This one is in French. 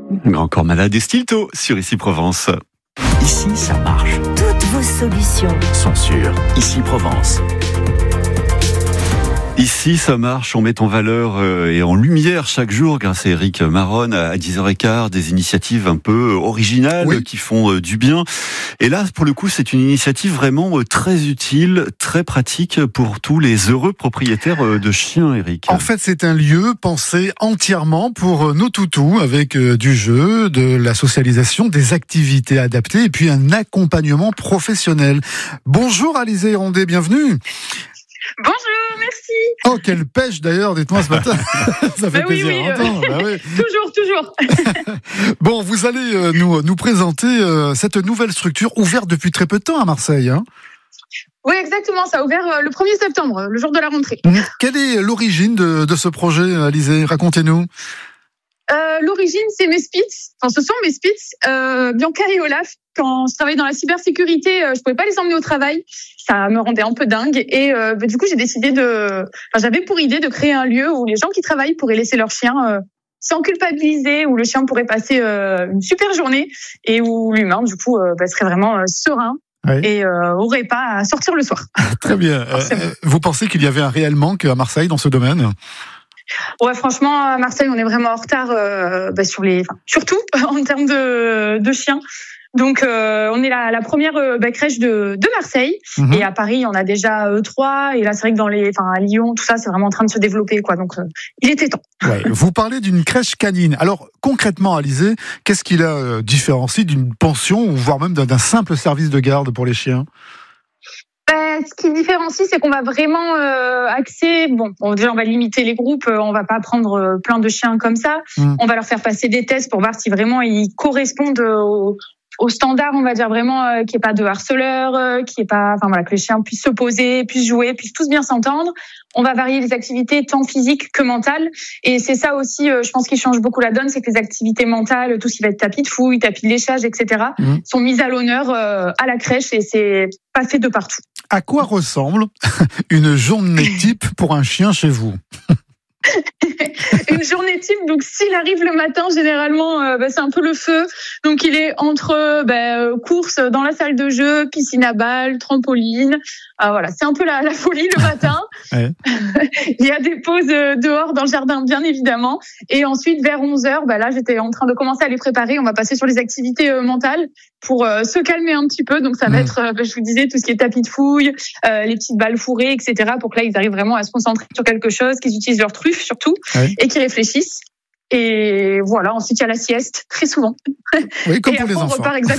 Grand Corps Malade et Stilto sur Ici Provence. Ici, ça marche. Toutes vos solutions Sont sur Ici Provence. Ici, ça marche, on met en valeur et en lumière chaque jour, grâce à Éric Maronne, à 10h15, des initiatives un peu originales qui font du bien. Et là, pour le coup, c'est une initiative vraiment très utile, très pratique pour tous les heureux propriétaires de chiens, Éric. En fait, c'est un lieu pensé entièrement pour nos toutous, avec du jeu, de la socialisation, des activités adaptées et puis un accompagnement professionnel. Bonjour Alizé Rondet, bienvenue. Bonjour, merci. Oh, quelle pêche d'ailleurs, dites-moi ce matin. Ça fait plaisir à entendre. Toujours. Bon, vous allez nous présenter cette nouvelle structure ouverte depuis très peu de temps à Marseille. Hein. Oui, exactement. Ça a ouvert le 1er septembre, le jour de la rentrée. Quelle est l'origine de ce projet, Alizé ? Racontez-nous. L'origine, c'est mes Spitz. Enfin, ce sont mes Spitz. Bianca et Olaf, quand je travaillais dans la cybersécurité, je pouvais pas les emmener au travail. Ça me rendait un peu dingue. Et du coup, j'ai décidé j'avais pour idée de créer un lieu où les gens qui travaillent pourraient laisser leur chien sans culpabiliser, où le chien pourrait passer une super journée et où l'humain, du coup, serait vraiment serein. Oui. Et aurait pas à sortir le soir. Très bien. Vous pensez qu'il y avait un réel manque à Marseille dans ce domaine ? Ouais, franchement, à Marseille, on est vraiment en retard surtout en termes de chiens. Donc, on est la première crèche de Marseille. Mm-hmm. Et à Paris, on a déjà 3. Et là, c'est vrai que à Lyon, tout ça, c'est vraiment en train de se développer, quoi. Donc, il était temps. Ouais. Vous parlez d'une crèche canine. Alors, concrètement, Alizé, qu'est-ce qui la différencie d'une pension ou voire même d'un simple service de garde pour les chiens ? Ce qui différencie, c'est qu'on va vraiment axer. Déjà, on va limiter les groupes. On va pas prendre plein de chiens comme ça. On va leur faire passer des tests pour voir si vraiment ils correspondent au standard, on va dire vraiment qu'il n'y ait pas de harceleur, que les chiens puissent se poser, puissent jouer, puissent tous bien s'entendre. On va varier les activités tant physiques que mentales. Et c'est ça aussi, je pense, qui change beaucoup la donne, c'est que les activités mentales, tout ce qui va être tapis de fouille, tapis de léchage, etc., sont mises à l'honneur à la crèche et c'est passé de partout. À quoi ressemble une journée type pour un chien chez vous ? Une journée type, donc s'il arrive le matin, généralement, c'est un peu le feu. Donc il est entre courses dans la salle de jeu, piscine à balles, trampoline. Voilà, c'est un peu la folie le matin. Ouais. Il y a des pauses dehors dans le jardin, bien évidemment. Et ensuite, vers 11h, là, j'étais en train de commencer à les préparer. On va passer sur les activités mentales pour se calmer un petit peu. Donc ça va être, je vous disais, tout ce qui est tapis de fouille, les petites balles fourrées, etc. pour que là, ils arrivent vraiment à se concentrer sur quelque chose, qu'ils utilisent leur truffe surtout, et qu'ils réfléchissent. Et voilà, ensuite il y a la sieste, très souvent. Oui, comme et pour après, les enfants. On repart exactement